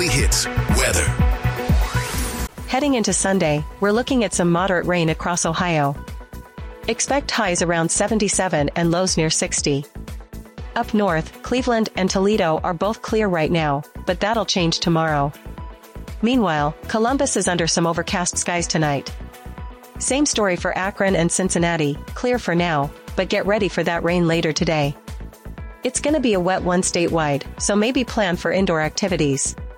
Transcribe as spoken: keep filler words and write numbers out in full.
Weekly Hits weather. Heading into Sunday, we're looking at some moderate rain across Ohio. Expect highs around seventy-seven and lows near sixty. Up north, Cleveland and Toledo are both clear right now, but that'll change tomorrow. Meanwhile, Columbus is under some overcast skies tonight. Same story for Akron and Cincinnati, clear for now, but get ready for that rain later today. It's gonna be a wet one statewide, so maybe plan for indoor activities.